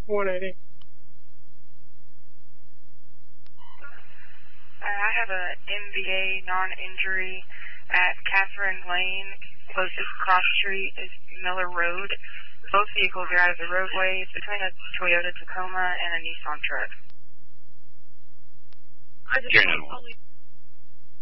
180. I have a MVA non-injury at Catherine Lane. Closest cross street is Miller Road. Both vehicles are out of the roadway between a Toyota Tacoma and a Nissan truck. You're